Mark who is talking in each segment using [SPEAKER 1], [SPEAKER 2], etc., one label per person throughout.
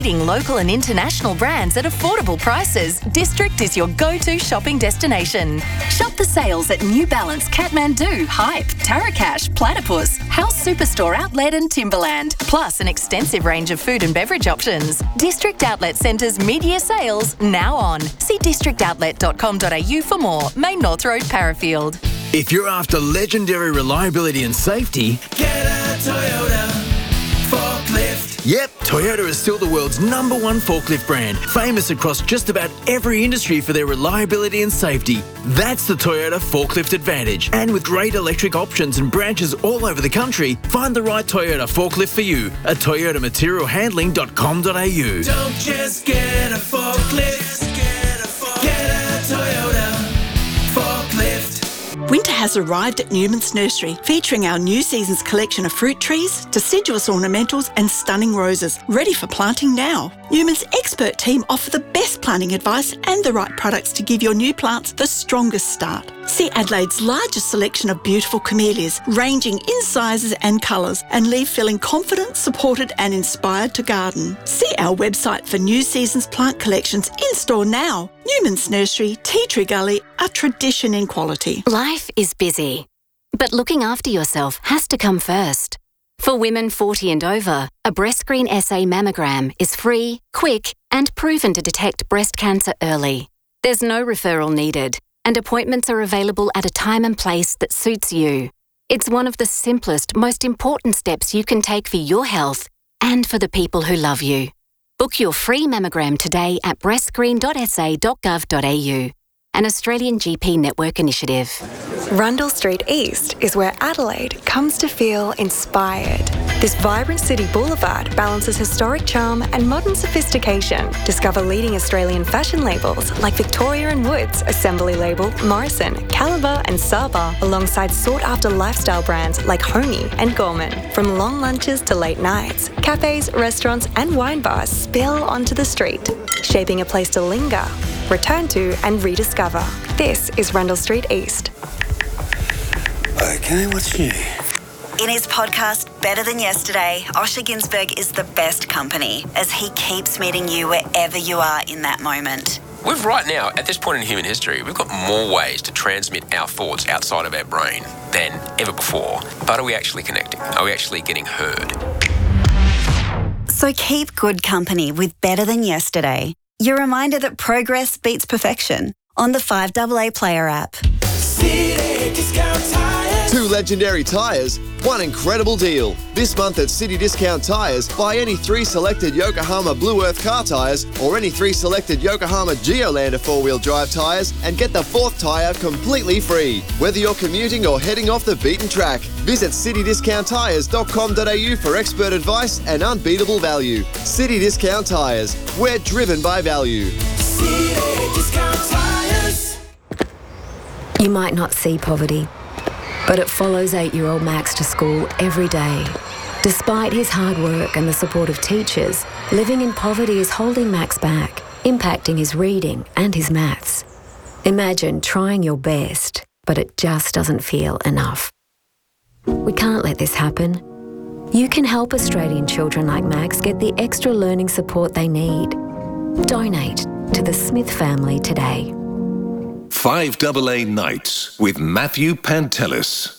[SPEAKER 1] Leading local and international brands at affordable prices, District is your go-to shopping destination. Shop the sales at New Balance, Kathmandu, Hype, Tarakash, Platypus, House Superstore Outlet and Timberland, plus an extensive range of food and beverage options. District Outlet Centre's mid-year sales now on. See districtoutlet.com.au for more. Main North Road, Parafield.
[SPEAKER 2] If you're after legendary reliability and safety, get a Toyota forklift. Yep, Toyota is still the world's #1 forklift brand, famous across just about every industry for their reliability and safety. That's the Toyota Forklift Advantage. And with great electric options and branches all over the country, find the right Toyota forklift for you at toyotamaterialhandling.com.au. Don't just get a forklift, get a Toyota forklift.
[SPEAKER 3] Winter has arrived at Newman's Nursery, featuring our new season's collection of fruit trees, deciduous ornamentals and stunning roses, ready for planting now. Newman's expert team offer the best planting advice and the right products to give your new plants the strongest start. See Adelaide's largest selection of beautiful camellias, ranging in sizes and colours, and leave feeling confident, supported and inspired to garden. See our website for new season's plant collections in store now. Newman's Nursery, Tea Tree Gully, a tradition in quality.
[SPEAKER 4] Life is busy, but looking after yourself has to come first. For women 40 and over, a BreastScreen SA mammogram is free, quick, and proven to detect breast cancer early. There's no referral needed, and appointments are available at a time and place that suits you. It's one of the simplest, most important steps you can take for your health and for the people who love you. Book your free mammogram today at breastscreen.sa.gov.au, an Australian GP network initiative.
[SPEAKER 5] Rundle Street East is where Adelaide comes to feel inspired. This vibrant city boulevard balances historic charm and modern sophistication. Discover leading Australian fashion labels like Victoria & Woods, Assembly Label, Morrison, Caliber and Saba, alongside sought-after lifestyle brands like Homey and Gorman. From long lunches to late nights, cafes, restaurants and wine bars spill onto the street, shaping a place to linger, return to and rediscover. This is Rundle Street East.
[SPEAKER 6] Okay, what's new?
[SPEAKER 7] In his podcast, Better Than Yesterday, Osher Günsberg is the best company as he keeps meeting you wherever you are in that moment.
[SPEAKER 8] We've right now, at this point in human history, we've got more ways to transmit our thoughts outside of our brain than ever before. But are we actually connecting? Are we actually getting heard?
[SPEAKER 7] So keep good company with Better Than Yesterday. Your reminder that progress beats perfection on the 5AA Player app.
[SPEAKER 2] City Discount Tires.
[SPEAKER 9] 2 legendary tyres, 1 incredible deal. This month at City Discount Tyres, buy any 3 selected Yokohama Blue Earth car tyres or any 3 selected Yokohama Geolander 4-wheel drive tyres and get the 4th tyre completely free. Whether you're commuting or heading off the beaten track, visit citydiscounttyres.com.au for expert advice and unbeatable value. City Discount Tyres, we're driven by value.
[SPEAKER 2] City Discount Tires.
[SPEAKER 10] You might not see poverty, but it follows 8-year-old Max to school every day. Despite his hard work and the support of teachers, living in poverty is holding Max back, impacting his reading and his maths. Imagine trying your best, but it just doesn't feel enough. We can't let this happen. You can help Australian children like Max get the extra learning support they need. Donate to the Smith family today.
[SPEAKER 11] 5AA Nights with Matthew Pantelis.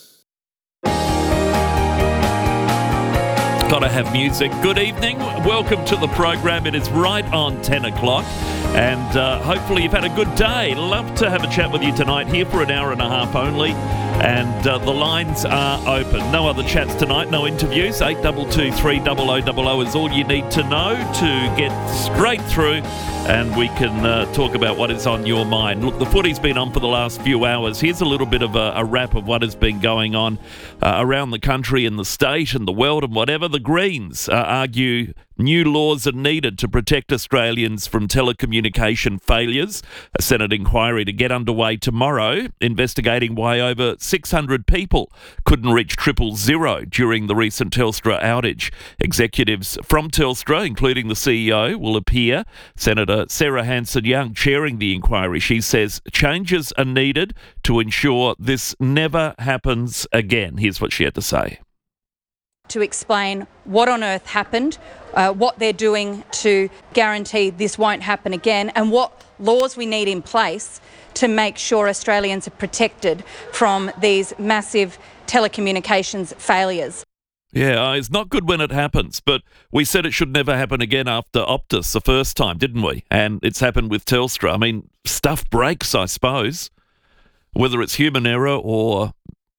[SPEAKER 12] Gotta have music. Good evening. Welcome to the program. It is right on 10 o'clock. And hopefully you've had a good day. Love to have a chat with you tonight, here for an hour and a half only. And the lines are open. No other chats tonight, no interviews. 822 30000 is all you need to know to get straight through, and we can talk about what is on your mind. Look, the footy's been on for the last few hours. Here's a little bit of a wrap of what has been going on around the country and the state and the world and whatever. The Greens argue new laws are needed to protect Australians from telecommunication failures. A Senate inquiry to get underway tomorrow, investigating why over 600 people couldn't reach 000 during the recent Telstra outage. Executives from Telstra, including the CEO, will appear. Senator Sarah Hanson-Young chairing the inquiry. She says changes are needed to ensure this never happens again. Here's what she had to say.
[SPEAKER 6] to explain what on earth happened, what they're doing to guarantee this won't happen again, and what laws we need in place to make sure Australians are protected from these massive telecommunications failures.
[SPEAKER 12] Yeah, it's not good when it happens, but we said it should never happen again after Optus the first time, didn't we? And it's happened with Telstra. I mean, stuff breaks, I suppose. Whether it's human error or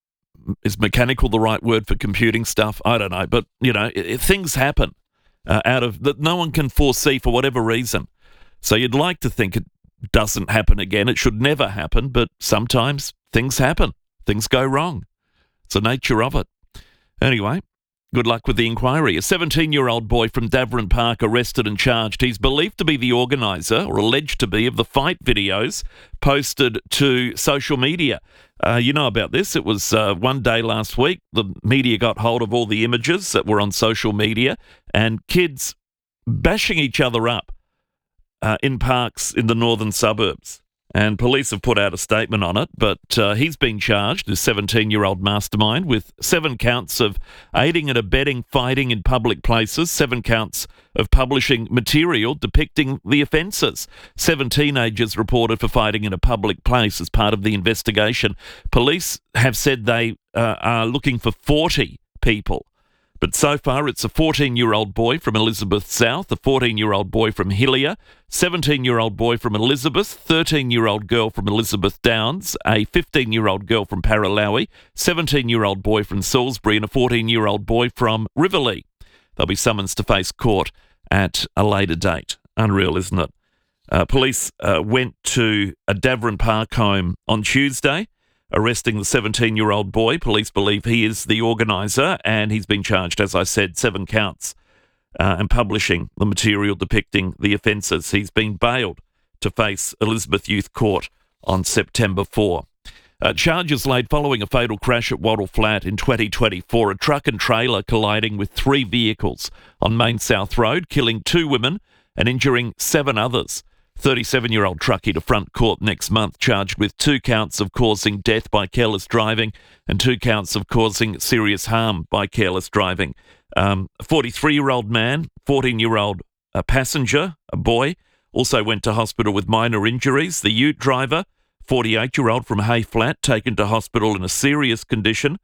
[SPEAKER 12] is mechanical the right word for computing stuff? I don't know. But, you know, things happen out of that no one can foresee for whatever reason. So you'd like to think it doesn't happen again. It should never happen, but sometimes things happen. Things go wrong. It's the nature of it. Anyway, good luck with the inquiry. A 17-year-old boy from Davern Park arrested and charged. He's believed to be the organiser, or alleged to be, of the fight videos posted to social media. You know about this. It was one day last week. The media got hold of all the images that were on social media and kids bashing each other up in parks in the northern suburbs. And police have put out a statement on it, but he's been charged, this 17-year-old mastermind, with 7 counts of aiding and abetting fighting in public places, 7 counts of publishing material depicting the offences. 7 teenagers reported for fighting in a public place as part of the investigation. Police have said they are looking for 40 people. But so far, it's a 14-year-old boy from Elizabeth South, a 14-year-old boy from Hillier, 17-year-old boy from Elizabeth, 13-year-old girl from Elizabeth Downs, a 15-year-old girl from Paralowie, 17-year-old boy from Salisbury, and a 14-year-old boy from Riverlea. They'll be summoned to face court at a later date. Unreal, isn't it? Police went to a Davern Park home on Tuesday, arresting the 17-year-old boy. Police believe he is the organiser, and he's been charged, as I said, 7 counts and publishing the material depicting the offences. He's been bailed to face Elizabeth Youth Court on September 4. Charges laid following a fatal crash at Wattle Flat in 2024, a truck and trailer colliding with 3 vehicles on Main South Road, killing 2 women and injuring 7 others. 37-year-old truckie to front court next month, charged with 2 counts of causing death by careless driving and 2 counts of causing serious harm by careless driving. A 43-year-old man, 14-year-old passenger, a boy, also went to hospital with minor injuries. The ute driver, 48-year-old from Hay Flat, taken to hospital in a serious condition.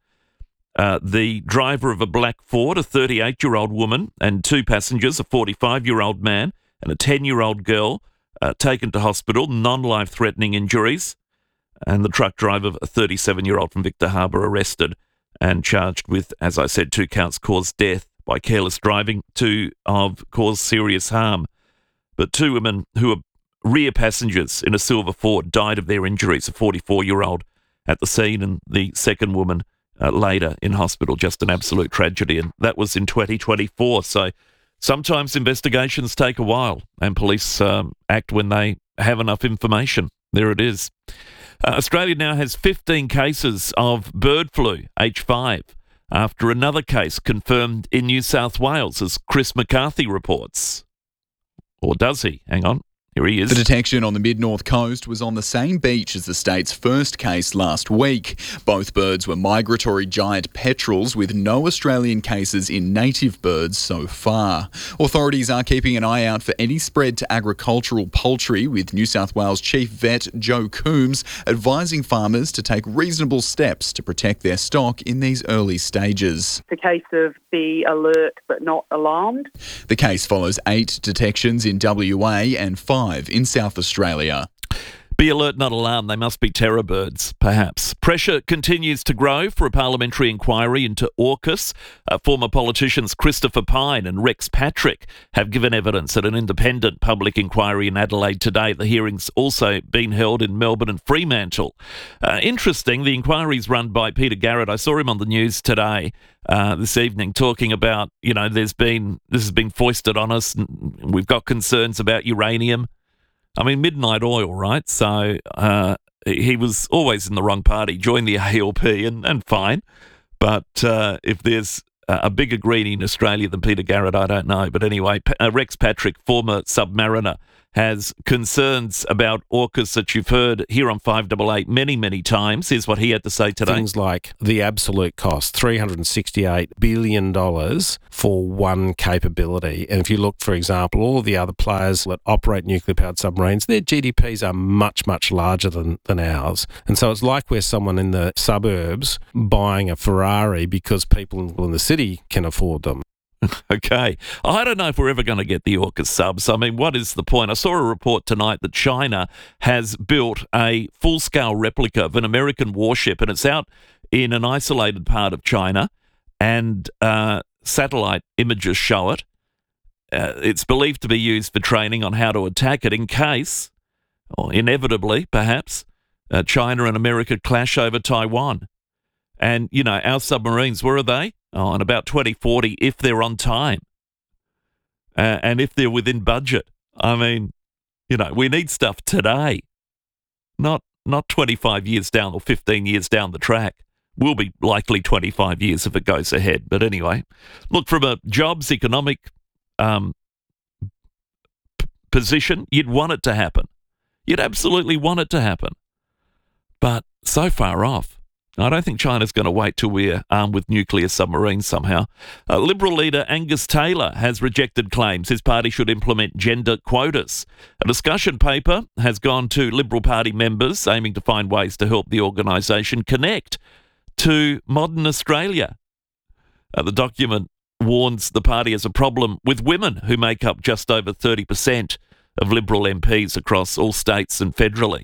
[SPEAKER 12] The driver of a black Ford, a 38-year-old woman, and 2 passengers, a 45-year-old man and a 10-year-old girl, taken to hospital, non-life-threatening injuries. And the truck driver, a 37-year-old from Victor Harbour, arrested and charged with, as I said, 2 counts caused death by careless driving, 2 of caused serious harm. But 2 women who were rear passengers in a silver Ford died of their injuries, a 44-year-old at the scene and the second woman later in hospital. Just an absolute tragedy. And that was in 2024. So sometimes investigations take a while and police act when they have enough information. There it is. Australia now has 15 cases of bird flu, H5, after another case confirmed in New South Wales, as Chris McCarthy reports. Or does he? Hang on. Here he is.
[SPEAKER 13] The detection on the mid-north coast was on the same beach as the state's first case last week. Both birds were migratory giant petrels, with no Australian cases in native birds so far. Authorities are keeping an eye out for any spread to agricultural poultry, with New South Wales Chief Vet Joe Coombs advising farmers to take reasonable steps to protect their stock in these early stages.
[SPEAKER 14] It's a case of be alert but not alarmed.
[SPEAKER 13] The case follows 8 detections in WA and 5 in South Australia.
[SPEAKER 12] Be alert, not alarmed. They must be terror birds, perhaps. Pressure continues to grow for a parliamentary inquiry into AUKUS. Former politicians Christopher Pyne and Rex Patrick have given evidence at an independent public inquiry in Adelaide today. The hearing's also been held in Melbourne and Fremantle. Interesting, the inquiry's run by Peter Garrett. I saw him on the news today, this evening, talking about, this has been foisted on us, and we've got concerns about uranium. I mean, Midnight Oil, right? So he was always in the wrong party, joined the ALP and fine. But if there's a bigger greenie in Australia than Peter Garrett, I don't know. But anyway, Rex Patrick, former Submariner, has concerns about AUKUS that you've heard here on 588 many, many times. Here's what he had to say today.
[SPEAKER 15] Things like the absolute cost, $368 billion for one capability. And if you look, for example, all of the other players that operate nuclear-powered submarines, their GDPs are much, much larger than ours. And so it's like we're someone in the suburbs buying a Ferrari because people in the city can afford them.
[SPEAKER 12] Okay. I don't know if we're ever going to get the AUKUS subs. I mean, what is the point? I saw a report tonight that China has built a full-scale replica of an American warship, and it's out in an isolated part of China, and satellite images show it. It's believed to be used for training on how to attack it in case, or inevitably, perhaps, China and America clash over Taiwan. And, you know, our submarines, where are they? Oh, in about 2040, if they're on time and if they're within budget. I mean, you know, we need stuff today, not 25 years down or 15 years down the track. Will be likely 25 years if it goes ahead. But anyway, look, from a jobs economic position, you'd want it to happen. You'd absolutely want it to happen. But so far off. I don't think China's going to wait till we're armed with nuclear submarines somehow. Liberal leader Angus Taylor has rejected claims his party should implement gender quotas. A discussion paper has gone to Liberal Party members aiming to find ways to help the organisation connect to modern Australia. The document warns the party has a problem with women who make up just over 30% of Liberal MPs across all states and federally.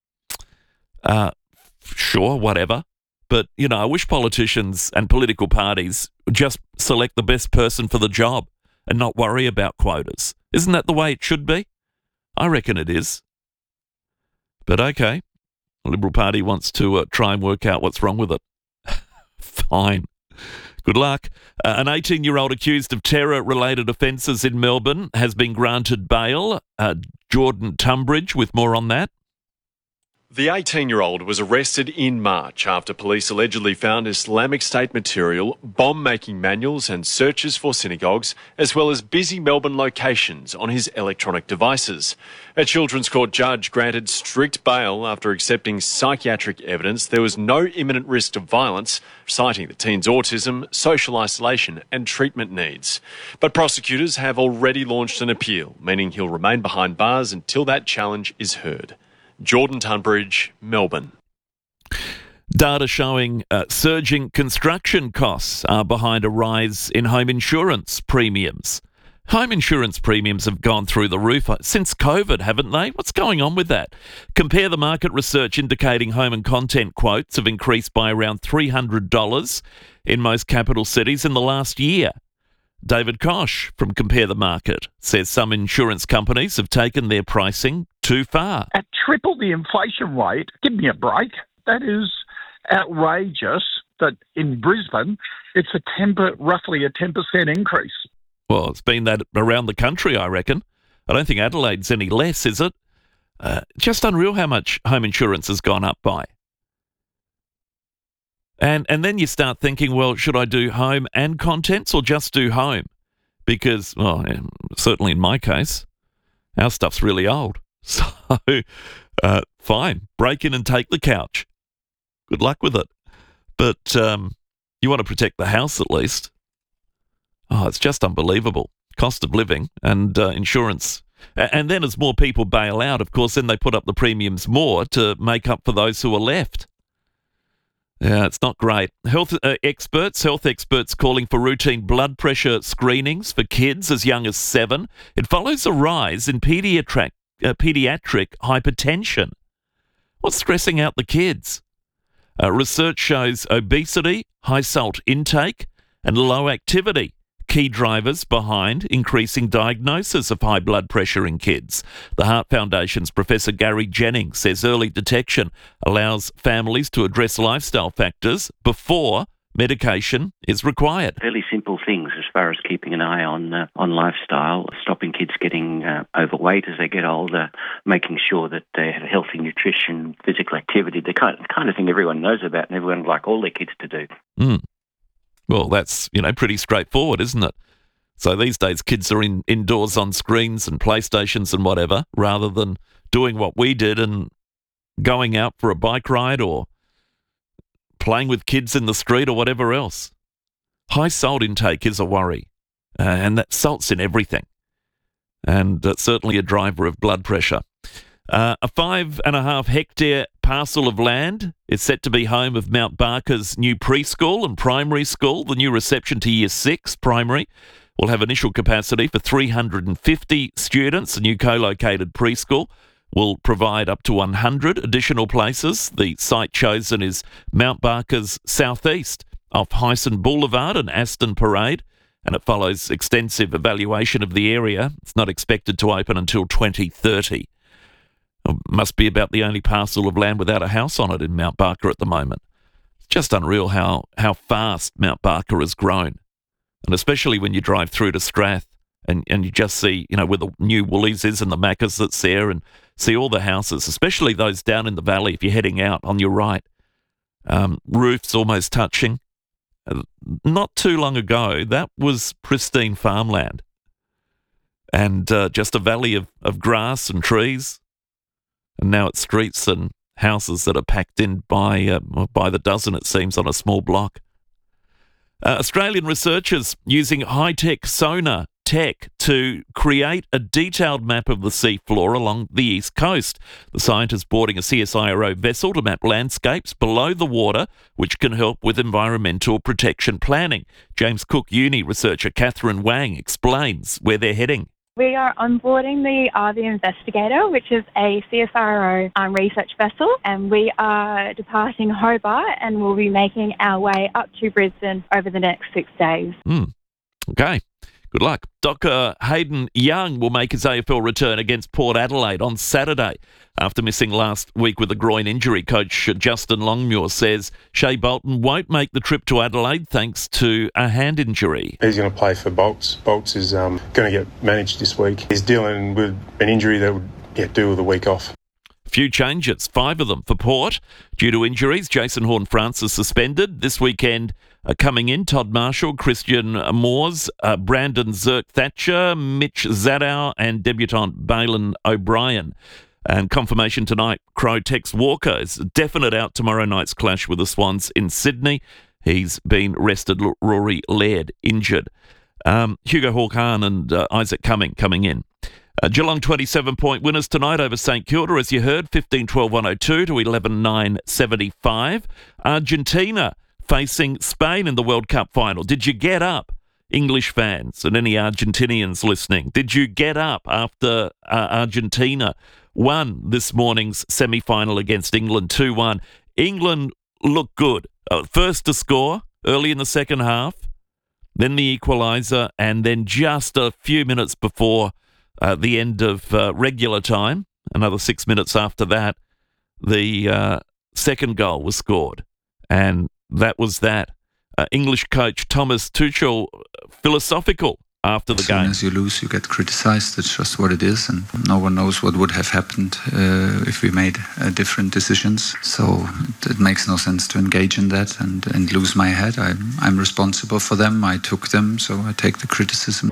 [SPEAKER 12] Sure, whatever. But, you know, I wish politicians and political parties would just select the best person for the job and not worry about quotas. Isn't that the way it should be? I reckon it is. But okay, the Liberal Party wants to try and work out what's wrong with it. Fine. Good luck. An 18-year-old accused of terror-related offences in Melbourne has been granted bail. Jordan Tunbridge with more on that.
[SPEAKER 16] The 18-year-old was arrested in March after police allegedly found Islamic State material, bomb-making manuals and searches for synagogues, as well as busy Melbourne locations on his electronic devices. A Children's Court judge granted strict bail after accepting psychiatric evidence there was no imminent risk of violence, citing the teen's autism, social isolation and treatment needs. But prosecutors have already launched an appeal, meaning he'll remain behind bars until that challenge is heard. Jordan Tunbridge, Melbourne.
[SPEAKER 12] Data showing surging construction costs are behind a rise in home insurance premiums. Home insurance premiums have gone through the roof since COVID, haven't they? What's going on with that? Compare the market research indicating home and content quotes have increased by around $300 in most capital cities in the last year. David Koch from Compare the Market says some insurance companies have taken their pricing too far.
[SPEAKER 17] At triple the inflation rate, give me a break. That is outrageous that in Brisbane it's roughly a 10% increase.
[SPEAKER 12] Well, it's been that around the country, I reckon. I don't think Adelaide's any less, is it? Just unreal how much home insurance has gone up by. And then you start thinking, well, should I do home and contents or just do home? Because, well, certainly in my case, our stuff's really old. So, fine, break in and take the couch. Good luck with it. But you want to protect the house at least. Oh, it's just unbelievable. Cost of living and insurance. And then as more people bail out, of course, then they put up the premiums more to make up for those who are left. Yeah, it's not great. Health experts calling for routine blood pressure screenings for kids as young as 7. It follows a rise in pediatric hypertension. What's stressing out the kids? Research shows obesity, high salt intake, and low activity, key drivers behind increasing diagnosis of high blood pressure in kids. The Heart Foundation's Professor Gary Jennings says early detection allows families to address lifestyle factors before medication is required.
[SPEAKER 18] Fairly simple things as far as keeping an eye on lifestyle, stopping kids getting overweight as they get older, making sure that they have healthy nutrition, physical activity, the kind of thing everyone knows about and everyone would like all their kids to do.
[SPEAKER 12] Well, that's, pretty straightforward, isn't it? So these days kids are indoors on screens and PlayStations and whatever, rather than doing what we did and going out for a bike ride or playing with kids in the street or whatever else. High salt intake is a worry, and that salt's in everything, and certainly a driver of blood pressure. A 5.5 hectare parcel of land is set to be home of Mount Barker's new preschool and primary school. The new reception to Year 6 primary will have initial capacity for 350 students. The new co-located preschool will provide up to 100 additional places. The site chosen is Mount Barker's southeast off Hyson Boulevard and Aston Parade, and it follows extensive evaluation of the area. It's not expected to open until 2030. It must be about the only parcel of land without a house on it in Mount Barker at the moment. It's just unreal how fast Mount Barker has grown. And especially when you drive through to Strath and you just see, where the new Woolies is and the Macca's that's there, and see all the houses, especially those down in the valley if you're heading out on your right. Roofs almost touching. Not too long ago, that was pristine farmland. And just a valley of grass and trees. And now it's streets and houses that are packed in by the dozen, it seems, on a small block. Australian researchers using high-tech sonar tech to create a detailed map of the seafloor along the east coast. The scientists boarding a CSIRO vessel to map landscapes below the water, which can help with environmental protection planning. James Cook Uni researcher Catherine Wang explains where they're heading.
[SPEAKER 19] We are onboarding the RV Investigator, which is a CSIRO research vessel, and we are departing Hobart and we'll be making our way up to Brisbane over the next 6 days.
[SPEAKER 12] Okay. Good luck. Docker Hayden Young will make his AFL return against Port Adelaide on Saturday. After missing last week with a groin injury, coach Justin Longmuir says Shea Bolton won't make the trip to Adelaide thanks to a hand injury.
[SPEAKER 20] He's going to play for Bolts. Bolts is going to get managed this week. He's dealing with an injury that would do with a week off.
[SPEAKER 12] Few changes, 5 of them for Port. Due to injuries, Jason Horne-Francis suspended. This weekend coming in, Todd Marshall, Christian Moores, Brandon Zerk-Thatcher, Mitch Zadow and debutant Balin O'Brien. And confirmation tonight, Crow Tex Walker is definite out tomorrow night's clash with the Swans in Sydney. He's been rested. Rory Laird injured. Hugo Hawke-Hahn and Isaac Cumming coming in. Geelong 27-point winners tonight over St Kilda, as you heard, 15-12-102 to 11-9-75. Argentina facing Spain in the World Cup final. Did you get up, English fans and any Argentinians listening? Did you get up after Argentina won this morning's semi-final against England 2-1? England looked good. First to score early in the second half, then the equaliser, and then just a few minutes before the end of regular time, another 6 minutes after that, the second goal was scored. And that was that. English coach Thomas Tuchel, philosophical after the game.
[SPEAKER 21] As soon as you lose, you get criticised. It's just what it is, and no one knows what would have happened if we made different decisions. So it makes no sense to engage in that and lose my head. I'm responsible for them. I took them, so I take the criticism.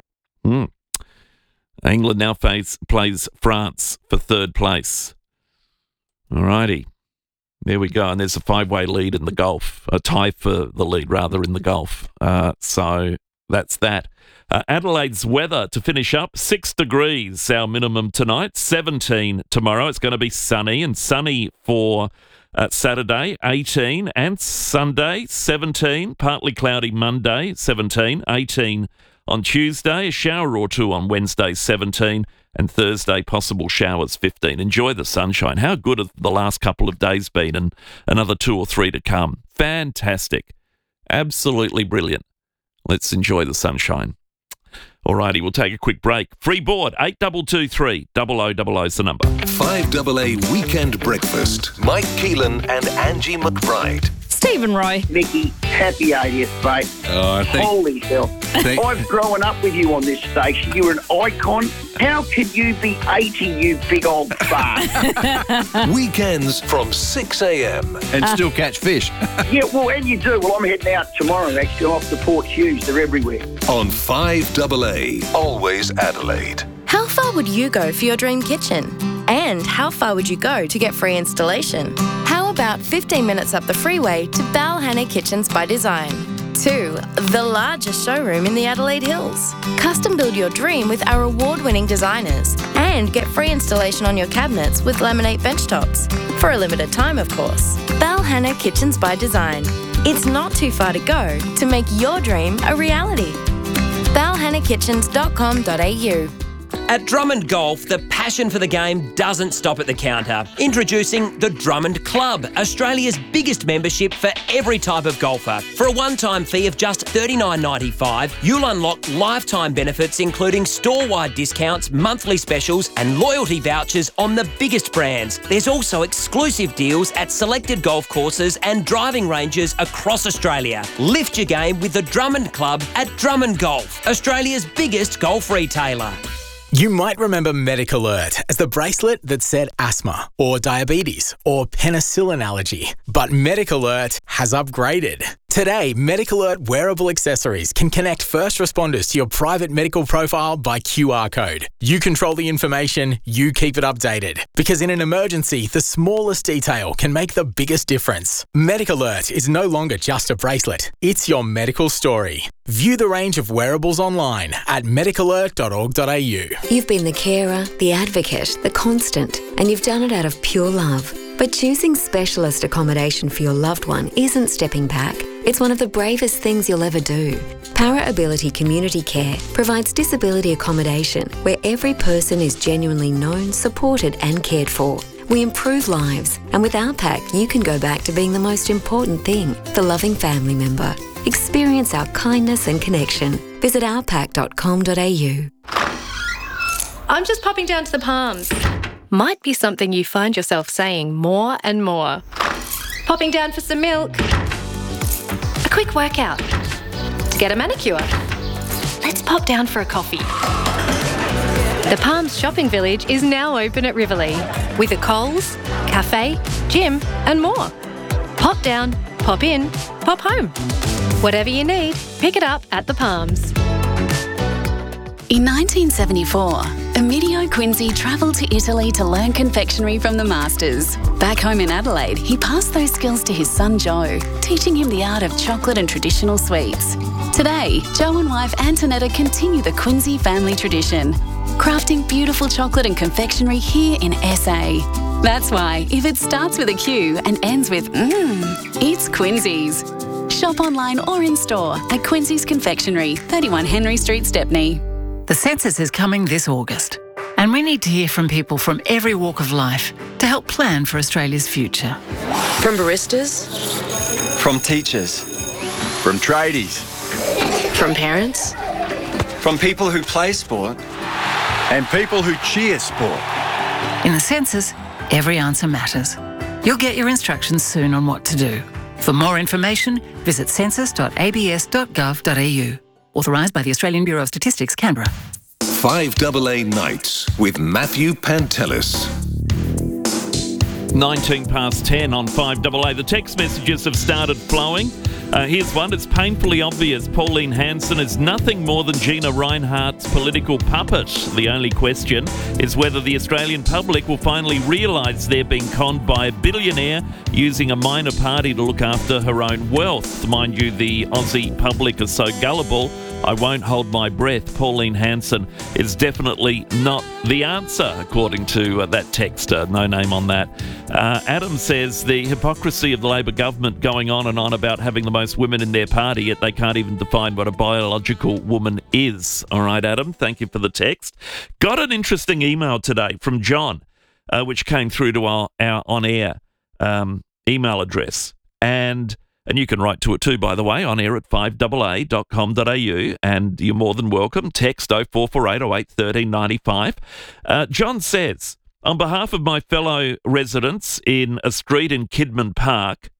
[SPEAKER 12] England now plays France for third place. All righty. There we go. And there's a 5-way lead in the golf. A tie for the lead, rather, in the golf. So that's that. Adelaide's weather to finish up. 6 degrees, our minimum tonight. 17 tomorrow. It's going to be sunny, and sunny for Saturday, 18. And Sunday, 17. Partly cloudy Monday, 17. 18 on Tuesday. A shower or two on Wednesday, 17. And Thursday, possible showers, 15. Enjoy the sunshine. How good have the last couple of days been, and another 2 or 3 to come. Fantastic. Absolutely brilliant. Let's enjoy the sunshine. Alrighty, we'll take a quick break. Free board, 8223 0000 is the number.
[SPEAKER 11] 5AA Weekend Breakfast. Mike Keelan and Angie McBride.
[SPEAKER 22] Stephen Roy.
[SPEAKER 23] Vicky, happy 80th, mate.
[SPEAKER 24] Oh,
[SPEAKER 23] Holy hell.
[SPEAKER 1] I've grown up with you on this station. You're an icon. How can you be 80, you big old fart?
[SPEAKER 11] Weekends from 6 a.m.
[SPEAKER 22] And still catch fish.
[SPEAKER 1] Yeah, well, and you do. Well, I'm heading out tomorrow, actually. I'm off to Port Hughes. They're everywhere.
[SPEAKER 11] On 5AA, always Adelaide.
[SPEAKER 23] How far would you go for your dream kitchen? And how far would you go to get free installation? How about 15 minutes up the freeway to Balhanna Kitchens by Design? 2. The largest showroom in the Adelaide Hills. Custom build your dream with our award-winning designers and get free installation on your cabinets with laminate benchtops. For a limited time, of course. Balhanna Kitchens by Design. It's not too far to go to make your dream a reality. balhannakitchens.com.au.
[SPEAKER 24] At Drummond Golf, the passion for the game doesn't stop at the counter. Introducing the Drummond Club, Australia's biggest membership for every type of golfer. For a one-time fee of just $39.95, you'll unlock lifetime benefits including store-wide discounts, monthly specials and loyalty vouchers on the biggest brands. There's also exclusive deals at selected golf courses and driving ranges across Australia. Lift your game with the Drummond Club at Drummond Golf, Australia's biggest golf retailer.
[SPEAKER 25] You might remember MedicAlert as the bracelet that said asthma or diabetes or penicillin allergy. But MedicAlert has upgraded. Today, MedicAlert wearable accessories can connect first responders to your private medical profile by QR code. You control the information, you keep it updated. Because in an emergency, the smallest detail can make the biggest difference. MedicAlert is no longer just a bracelet. It's your medical story. View the range of wearables online at medicalert.org.au.
[SPEAKER 10] You've been the carer, the advocate, the constant, and you've done it out of pure love. But choosing specialist accommodation for your loved one isn't stepping back. It's one of the bravest things you'll ever do. Para Ability Community Care provides disability accommodation where every person is genuinely known, supported and cared for. We improve lives, and with our pack, you can go back to being the most important thing, the loving family member. Experience our kindness and connection. Visit ourpack.com.au.
[SPEAKER 26] I'm just popping down to the Palms. Might be something you find yourself saying more and more. Popping down for some milk. A quick workout. To get a manicure. Let's pop down for a coffee. The Palms Shopping Village is now open at Riverlea with a Coles, cafe, gym and more. Pop down, pop in, pop home. Whatever you need, pick it up at the Palms.
[SPEAKER 27] In 1974, Emilio Quincy travelled to Italy to learn confectionery from the masters. Back home in Adelaide, he passed those skills to his son Joe, teaching him the art of chocolate and traditional sweets. Today, Joe and wife Antonetta continue the Quincy family tradition, crafting beautiful chocolate and confectionery here in SA. That's why, if it starts with a Q and ends with it's Quincy's. Shop online or in store at Quincy's Confectionery, 31 Henry Street, Stepney.
[SPEAKER 28] The census is coming this August, and we need to hear from people from every walk of life to help plan for Australia's future.
[SPEAKER 29] From baristas,
[SPEAKER 22] From teachers. From tradies.
[SPEAKER 29] from parents,
[SPEAKER 22] From people who play sport. And people who cheer sport.
[SPEAKER 28] In the census, every answer matters. You'll get your instructions soon on what to do. For more information, visit census.abs.gov.au. Authorised by the Australian Bureau of Statistics, Canberra.
[SPEAKER 11] 5AA Nights with Matthew Pantelis.
[SPEAKER 12] 19 past 10 on 5AA. The text messages have started flowing. Here's one. It's painfully obvious Pauline Hanson is nothing more than Gina Rinehart's political puppet. The only question is whether the Australian public will finally realise they're being conned by a billionaire using a minor party to look after her own wealth. Mind you, the Aussie public is so gullible, I won't hold my breath. Pauline Hanson is definitely not the answer, according to that texter. No name on that. Adam says the hypocrisy of the Labor government going on and on about having the most women in their party, yet they can't even define what a biological woman is. All right, Adam, thank you for the text. Got an interesting email today from John, which came through to our on-air email address. And you can write to it too, by the way, on air at 5AA.com.au, and you're more than welcome. Text 0448 08 1395. John says, on behalf of my fellow residents in a street in Kidman Park,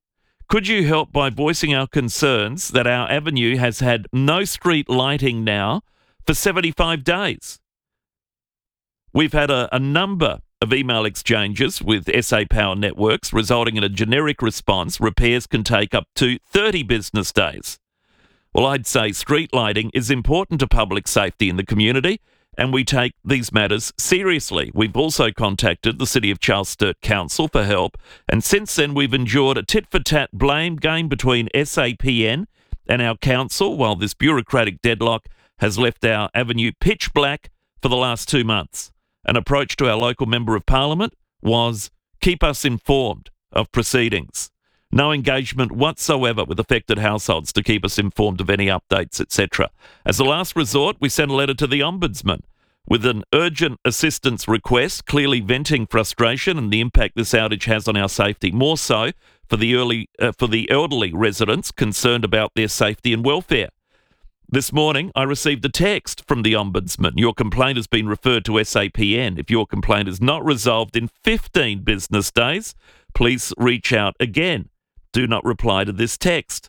[SPEAKER 12] could you help by voicing our concerns that our avenue has had no street lighting now for 75 days? We've had a number of email exchanges with SA Power Networks, resulting in a generic response. Repairs can take up to 30 business days. Well, I'd say street lighting is important to public safety in the community, and we take these matters seriously. We've also contacted the City of Charles Sturt Council for help, and since then we've endured a tit-for-tat blame game between SAPN and our council, while this bureaucratic deadlock has left our avenue pitch black for the last 2 months. An approach to our local Member of Parliament was keep us informed of proceedings. No engagement whatsoever with affected households to keep us informed of any updates, etc. As a last resort, we sent a letter to the Ombudsman with an urgent assistance request, clearly venting frustration and the impact this outage has on our safety, more so for the elderly residents concerned about their safety and welfare. This morning, I received a text from the Ombudsman. Your complaint has been referred to SAPN. If your complaint is not resolved in 15 business days, please reach out again. Do not reply to this text.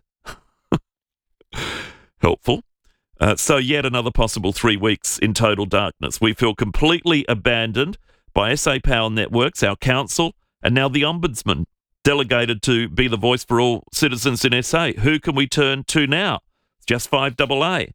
[SPEAKER 12] Helpful. So yet another possible 3 weeks in total darkness. We feel completely abandoned by SA Power Networks, our council, and now the Ombudsman, delegated to be the voice for all citizens in SA. Who can we turn to now? Just 5AA.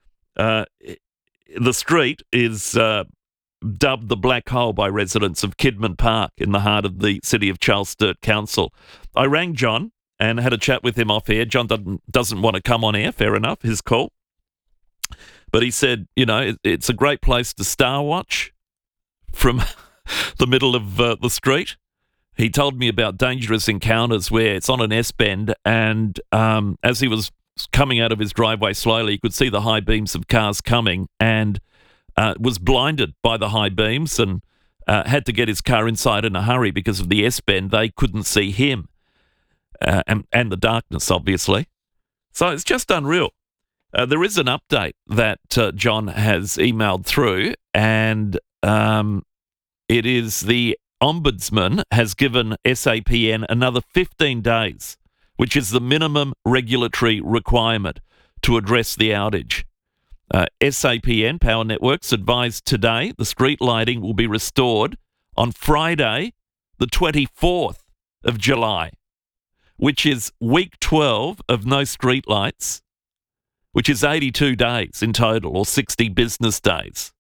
[SPEAKER 12] The street is dubbed the Black Hole by residents of Kidman Park in the heart of the City of Charles Sturt Council. I rang John and had a chat with him off air. John doesn't want to come on air, fair enough, his call. But he said, it's a great place to star watch from the middle of the street. He told me about dangerous encounters where it's on an S-bend and as he was coming out of his driveway slowly, you could see the high beams of cars coming and was blinded by the high beams and had to get his car inside in a hurry because of the S-bend. They couldn't see him and the darkness, obviously. So it's just unreal. There is an update that John has emailed through, and it is the Ombudsman has given SAPN another 15 days, which is the minimum regulatory requirement to address the outage. SAPN, Power Networks, advised today the street lighting will be restored on Friday, the 24th of July, which is week 12 of no street lights, which is 82 days in total, or 60 business days.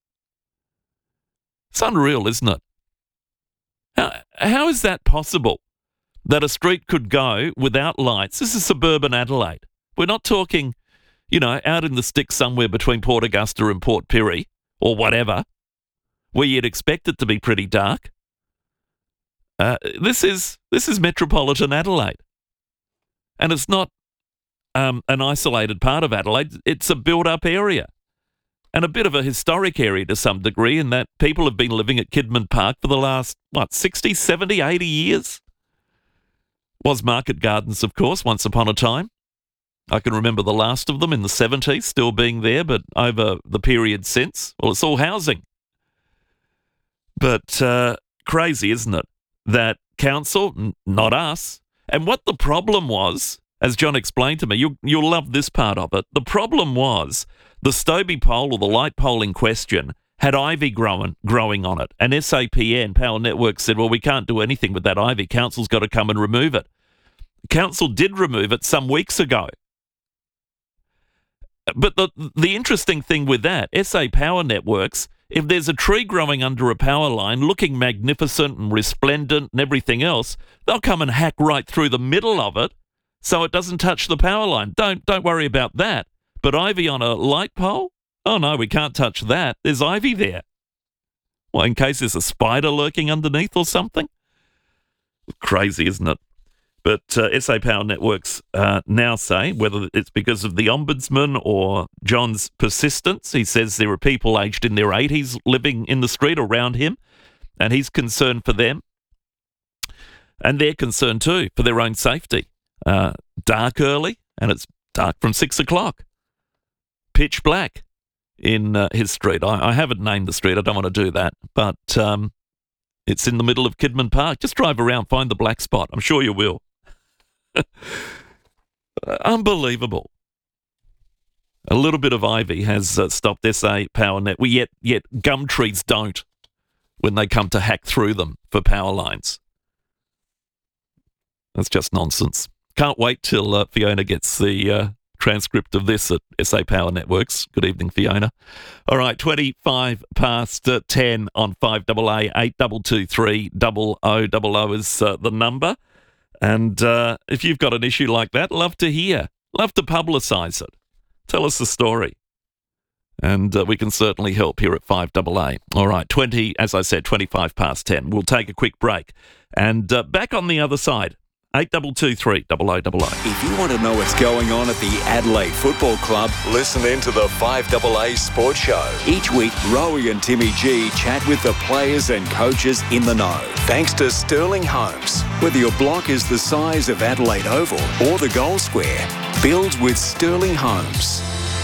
[SPEAKER 12] It's unreal, isn't it? How is that possible? That a street could go without lights. This is suburban Adelaide. We're not talking, out in the sticks somewhere between Port Augusta and Port Pirie or whatever, where you'd expect it to be pretty dark. This is metropolitan Adelaide. And it's not an isolated part of Adelaide. It's a built-up area and a bit of a historic area to some degree in that people have been living at Kidman Park for the last, 60, 70, 80 years? Was Market Gardens, of course, once upon a time. I can remember the last of them in the 70s still being there, but over the period since, well, it's all housing. But crazy, isn't it? That council, not us. And what the problem was, as John explained to me, you'll love this part of it. The problem was the Stobie pole, or the light pole in question, had ivy growing on it. And SAPN, Power Networks, said, well, we can't do anything with that ivy. Council's got to come and remove it. Council did remove it some weeks ago. But the interesting thing with that, SA Power Networks, if there's a tree growing under a power line looking magnificent and resplendent and everything else, they'll come and hack right through the middle of it so it doesn't touch the power line. Don't worry about that. But ivy on a light pole? Oh, no, we can't touch that. There's ivy there. Well, in case there's a spider lurking underneath or something? Crazy, isn't it? But SA Power Networks now say, whether it's because of the Ombudsman or John's persistence, he says there are people aged in their 80s living in the street around him, and he's concerned for them. And they're concerned too for their own safety. Dark early, and it's dark from 6 o'clock. Pitch black in his street. I haven't named the street. I don't want to do that. But it's in the middle of Kidman Park. Just drive around, find the black spot. I'm sure you will. Unbelievable. A little bit of ivy has stopped SA Power Net. Yet gum trees don't when they come to hack through them for power lines. That's just nonsense. Can't wait till Fiona gets the transcript of this at SA Power Networks. Good evening, Fiona. All right, 25 past 10 on 5AA, 8223 0000 is the number. And if you've got an issue like that, love to hear. Love to publicise it. Tell us the story. And we can certainly help here at 5AA. All right, 25 past 10. We'll take a quick break. And back on the other side, 8223 0000.
[SPEAKER 22] If you want to know what's going on at the Adelaide Football Club,
[SPEAKER 11] Listen in to the 5AA Sports Show.
[SPEAKER 22] each week Rowie and Timmy G chat with the players and coaches in the know.
[SPEAKER 11] Thanks to Sterling Homes.
[SPEAKER 22] Whether your block is the size of Adelaide Oval or the goal square, build with Sterling Homes.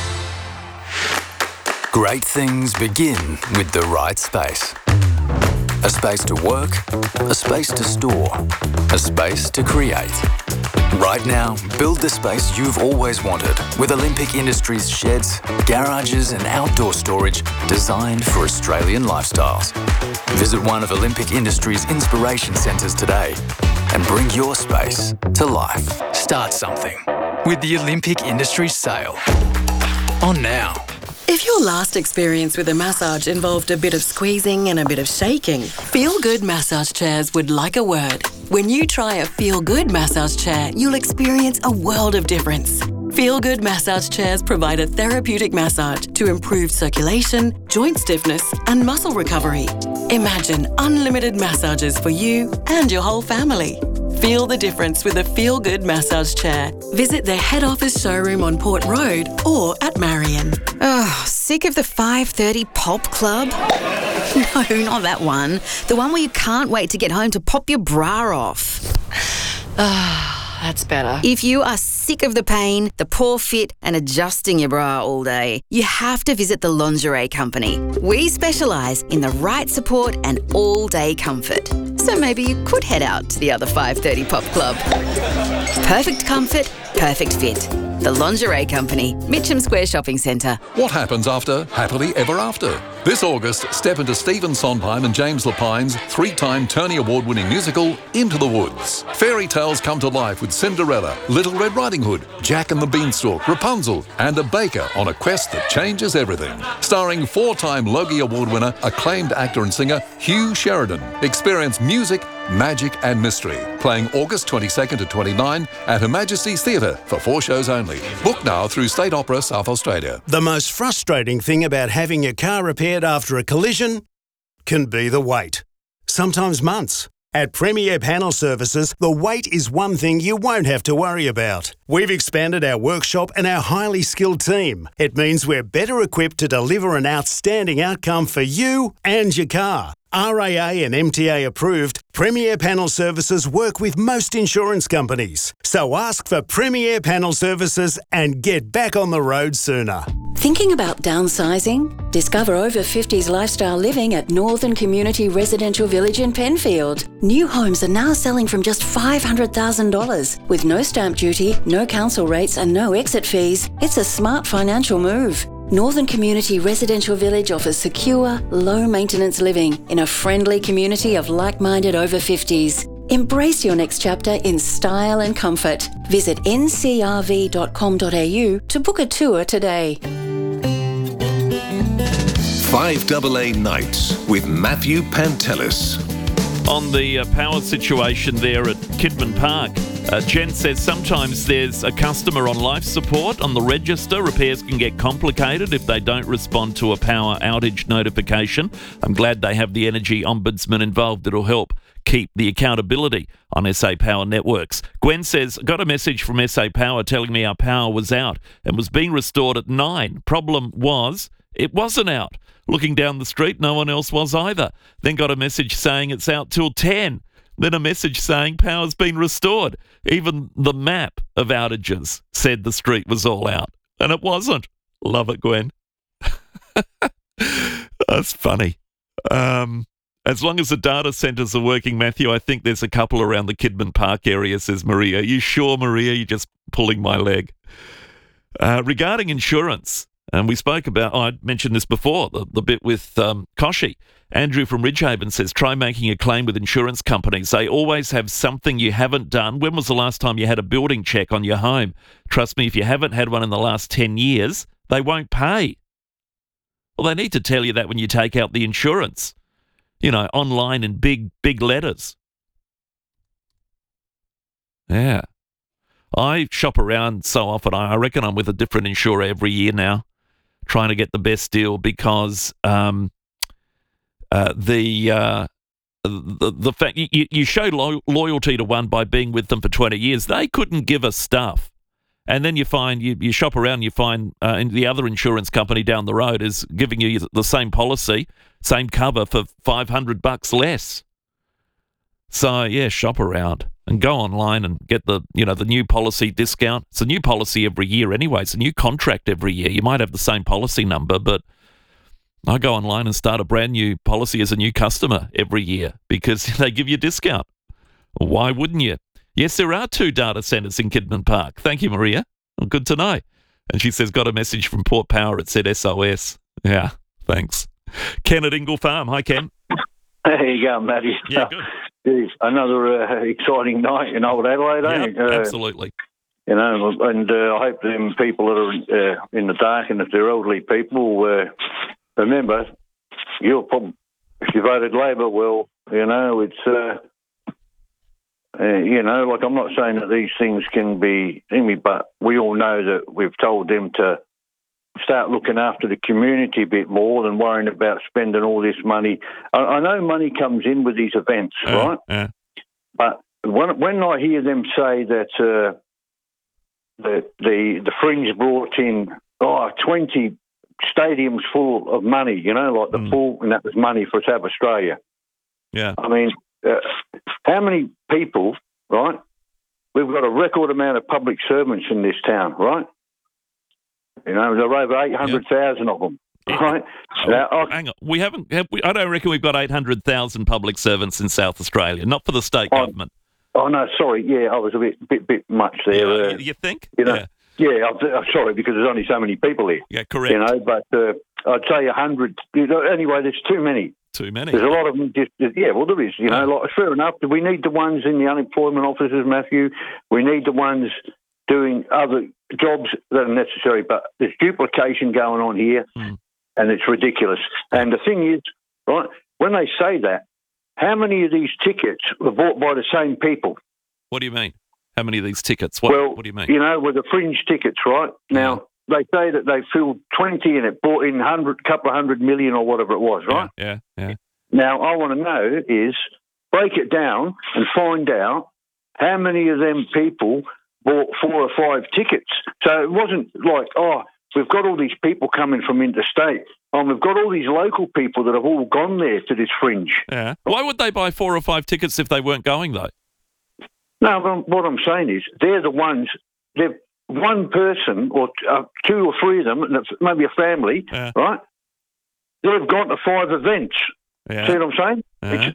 [SPEAKER 2] Great things begin with the right space. A space to work, a space to store, a space to create. Right now, build the space you've always wanted with Olympic Industries sheds, garages and outdoor storage designed for Australian lifestyles. Visit one of Olympic Industries' inspiration centres today and bring your space to life. Start something with the Olympic Industries sale. On now.
[SPEAKER 3] If your last experience with a massage involved a bit of squeezing and a bit of shaking, Feel Good Massage Chairs would like a word. When you try a Feel Good massage chair, you'll experience a world of difference. Feel Good Massage Chairs provide a therapeutic massage to improve circulation, joint stiffness, and muscle recovery. Imagine unlimited massages for you and your whole family. Feel the difference with a Feel Good massage chair. Visit their head office showroom on Port Road or at Marion.
[SPEAKER 4] Oh, sick of the 5:30 pop club? No, not that one. The one where you can't wait to get home to pop your bra off.
[SPEAKER 29] That's better.
[SPEAKER 4] If you are sick of the pain, the poor fit and adjusting your bra all day, you have to visit the Lingerie Company. We specialise in the right support and all-day comfort. So maybe you could head out to the other 5:30 pop club. Perfect comfort, perfect fit. The Lingerie Company, Mitcham Square Shopping Centre.
[SPEAKER 5] What happens after Happily Ever After? This August, step into Stephen Sondheim and James Lapine's 3-time Tony Award-winning musical, Into the Woods. Fairy tales come to life with Cinderella, Little Red Riding Hood, Jack and the Beanstalk, Rapunzel, and a baker on a quest that changes everything. Starring 4-time Logie Award winner, acclaimed actor and singer Hugh Sheridan. Experience music, magic and mystery. Playing August 22nd to 29 at Her Majesty's Theatre for 4 shows only. Book now through State Opera South Australia.
[SPEAKER 6] The most frustrating thing about having your car repaired after a collision can be the wait. Sometimes months. At Premier Panel Services, the wait is one thing you won't have to worry about. We've expanded our workshop and our highly skilled team. It means we're better equipped to deliver an outstanding outcome for you and your car. RAA and MTA approved, Premier Panel Services work with most insurance companies. So ask for Premier Panel Services and get back on the road sooner.
[SPEAKER 3] Thinking about downsizing? Discover over 50s lifestyle living at Northern Community Residential Village in Penfield. New homes are now selling from just $500,000. With no stamp duty, no council rates and no exit fees, it's a smart financial move. Northern Community Residential Village offers secure, low-maintenance living in a friendly community of like-minded over 50s. Embrace your next chapter in style and comfort. Visit ncrv.com.au to book a tour today.
[SPEAKER 11] 5AA Nights with Matthew Pantelis.
[SPEAKER 12] On the power situation there at Kidman Park, Jen says sometimes there's a customer on life support on the register. Repairs can get complicated if they don't respond to a power outage notification. I'm glad they have the Energy Ombudsman involved. It'll help keep the accountability on SA Power Networks. Gwen says, got a message from SA Power telling me our power was out and was being restored at 9. Problem was, it wasn't out. Looking down the street, no one else was either. Then got a message saying it's out till 10. Then a message saying power's been restored. Even the map of outages said the street was all out. And it wasn't. Love it, Gwen. That's funny. As long as the data centres are working, Matthew, I think there's a couple around the Kidman Park area, says Maria. Are you sure, Maria? You're just pulling my leg. Regarding insurance, and we spoke about, I mentioned this before, the bit with Koshy. Andrew from Ridgehaven says, try making a claim with insurance companies. They always have something you haven't done. When was the last time you had a building check on your home? Trust me, if you haven't had one in the last 10 years, they won't pay. Well, they need to tell you that when you take out the insurance. Online in big letters. Yeah. I shop around so often. I reckon I'm with a different insurer every year now, trying to get the best deal because the fact you show loyalty to one by being with them for 20 years, they couldn't give us stuff. And then you find, you shop around, you find the other insurance company down the road is giving you the same policy, same cover for $500 less. So, yeah, shop around and go online and get the new policy discount. It's a new policy every year anyway. It's a new contract every year. You might have the same policy number, but I go online and start a brand new policy as a new customer every year because they give you a discount. Why wouldn't you? Yes, there are 2 data centres in Kidman Park. Thank you, Maria. Well, good to know. And she says, got a message from Port Power. It said SOS. Yeah, thanks. Ken at Ingle Farm. Hi, Ken.
[SPEAKER 7] There you go, Matty.
[SPEAKER 12] Yeah, good.
[SPEAKER 7] Geez, another exciting night in Old Adelaide, ain't it?
[SPEAKER 12] Absolutely.
[SPEAKER 7] And I hope them people that are in the dark, and if they're elderly people, remember, if you voted Labor, well, it's... I'm not saying that these things can be thingy, but we all know that we've told them to start looking after the community a bit more than worrying about spending all this money. I know money comes in with these events, right?
[SPEAKER 12] Yeah.
[SPEAKER 7] But when I hear them say that the Fringe brought in 20 stadiums full of money, like the full, and that was money for South Australia.
[SPEAKER 12] Yeah.
[SPEAKER 7] I mean, how many people, right? We've got a record amount of public servants in this town, right? There are over 800,000 of them, right? Now,
[SPEAKER 12] hang on. I don't reckon we've got 800,000 public servants in South Australia, not for the state government.
[SPEAKER 7] Oh, no, sorry. Yeah, I was a bit much there.
[SPEAKER 12] Yeah, you think?
[SPEAKER 7] Yeah, I'm sorry, because there's only so many people here.
[SPEAKER 12] Yeah, correct.
[SPEAKER 7] But I'd say 100. Anyway, there's too many.
[SPEAKER 12] Too many.
[SPEAKER 7] There's a lot of them. There is. Fair enough. We need the ones in the unemployment offices, Matthew. We need the ones doing other jobs that are necessary. But there's duplication going on here, and it's ridiculous. And the thing is, right, when they say that, how many of these tickets were bought by the same people?
[SPEAKER 12] What do you mean? How many of these tickets? What do you mean?
[SPEAKER 7] With the Fringe tickets, right? Now, they say that they filled 20 and it brought in couple of hundred million or whatever it was, right?
[SPEAKER 12] Yeah.
[SPEAKER 7] Now, I want to know is, break it down and find out how many of them people bought 4 or 5 tickets. So it wasn't like, we've got all these people coming from interstate. We've got all these local people that have all gone there to this Fringe.
[SPEAKER 12] Yeah. Why would they buy 4 or 5 tickets if they weren't going, though?
[SPEAKER 7] No, but what I'm saying is they're the ones, they're one person or 2 or 3 of them, maybe a family, right? They've gone to 5 events.
[SPEAKER 12] Yeah.
[SPEAKER 7] See what I'm saying?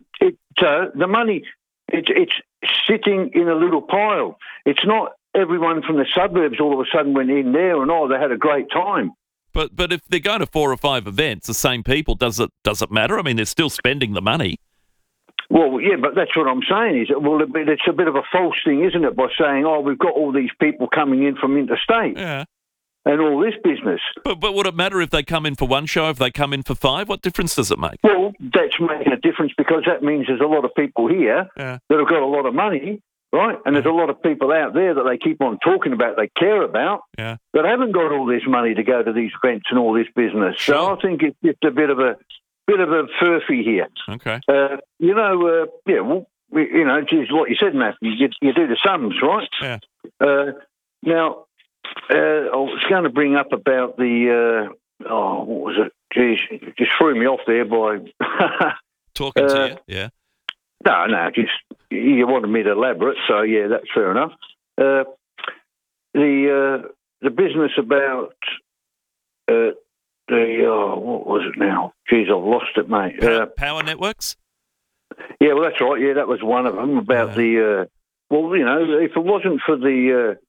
[SPEAKER 7] The money, it's sitting in a little pile. It's not everyone from the suburbs all of a sudden went in there and they had a great time.
[SPEAKER 12] But if they're going to 4 or 5 events, the same people, does it matter? I mean, they're still spending the money.
[SPEAKER 7] Well, yeah, but that's what I'm saying is, it's a bit of a false thing, isn't it, by saying, we've got all these people coming in from interstate and all this business.
[SPEAKER 12] But would it matter if they come in for 1 show, if they come in for 5? What difference does it make?
[SPEAKER 7] Well, that's making a difference because that means there's a lot of people here that have got a lot of money, right? And there's a lot of people out there that they keep on talking about, they care about, that haven't got all this money to go to these events and all this business.
[SPEAKER 12] Sure.
[SPEAKER 7] So I think it's just a bit of a furphy here.
[SPEAKER 12] Okay.
[SPEAKER 7] Geez, what you said, Matthew, you do the sums, right?
[SPEAKER 12] Yeah.
[SPEAKER 7] Now, I was going to bring up about the, what was it? Geez, you just threw me off there by...
[SPEAKER 12] Talking to you, yeah.
[SPEAKER 7] No, just, you wanted me to elaborate, so yeah, that's fair enough. The business about... what was it now? Geez, I've lost it, mate.
[SPEAKER 12] Power networks?
[SPEAKER 7] Yeah, well, that's right. Yeah, that was one of them about the. If it wasn't for the,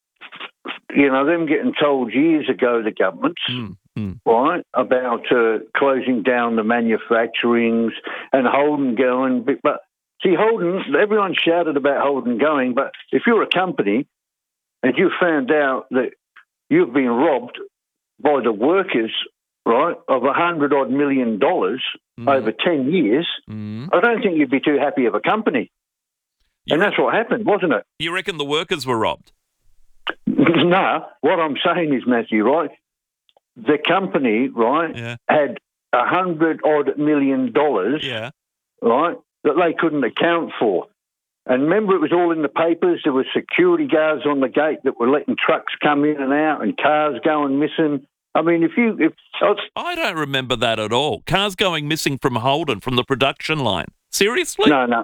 [SPEAKER 7] them getting told years ago, the governments, right, about closing down the manufacturings and Holden going, but see, Holden, everyone shouted about Holden going, but if you're a company and you found out that you've been robbed by the workers, right, of $100-odd million over 10 years, I don't think you'd be too happy of a company. And that's what happened, wasn't it?
[SPEAKER 12] You reckon the workers were robbed?
[SPEAKER 7] No, what I'm saying is, Matthew, right, the company, right, had $100-odd million, right, that they couldn't account for. And remember, it was all in the papers. There were security guards on the gate that were letting trucks come in and out and cars going missing. I mean,
[SPEAKER 12] I don't remember that at all. Cars going missing from Holden, from the production line. Seriously?
[SPEAKER 7] No,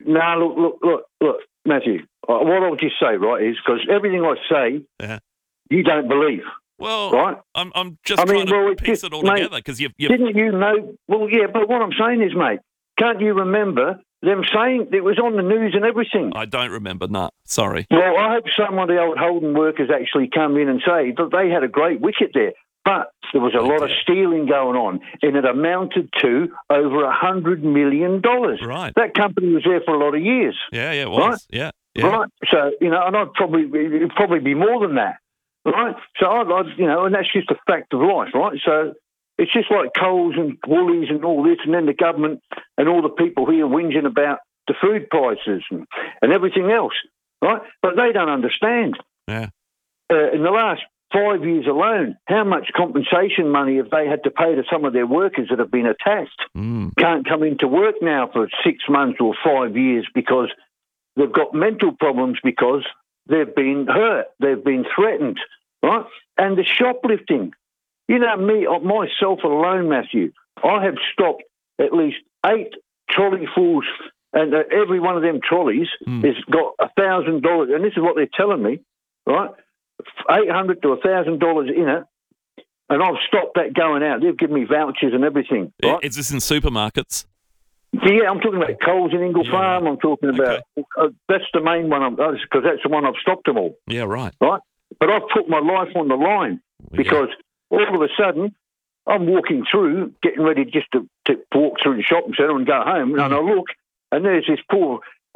[SPEAKER 7] look, Matthew, what I'll just say, right, is because everything I say, you don't believe.
[SPEAKER 12] Well,
[SPEAKER 7] right?
[SPEAKER 12] I'm just trying to piece it all together because you've...
[SPEAKER 7] Didn't you know? Well, yeah, but what I'm saying is, mate, can't you remember them saying it was on the news and everything?
[SPEAKER 12] I don't remember, no, sorry.
[SPEAKER 7] Well, I hope some of the old Holden workers actually come in and say that they had a great wicket there. But there was a lot of stealing going on, and it amounted to over $100 million.
[SPEAKER 12] Right.
[SPEAKER 7] That company was there for a lot of years.
[SPEAKER 12] Yeah, it was.
[SPEAKER 7] Right?
[SPEAKER 12] Yeah.
[SPEAKER 7] Right. So, and it'd probably be more than that. Right. So, and that's just a fact of life, right? So, it's just like Coles and Woolies and all this, and then the government and all the people here whinging about the food prices and everything else, right? But they don't understand.
[SPEAKER 12] Yeah.
[SPEAKER 7] In the last 5 years alone, how much compensation money have they had to pay to some of their workers that have been attacked? Can't come into work now for 6 months or 5 years because they've got mental problems because they've been hurt, they've been threatened, right? And the shoplifting. You know, myself alone, Matthew, I have stopped at least 8 trolley fulls, and every one of them trolleys has got $1,000, and this is what they're telling me, right? $800 to $1,000 in it, and I've stopped that going out. They've given me vouchers and everything. Right?
[SPEAKER 12] Is this in supermarkets?
[SPEAKER 7] Yeah, I'm talking about Coles in Ingle Farm. I'm talking about that's the main one, because that's the one I've stopped them all.
[SPEAKER 12] Yeah, right.
[SPEAKER 7] Right, but I've put my life on the line because all of a sudden I'm walking through, getting ready just to walk through the shopping centre and go home, and I look, and there's this poor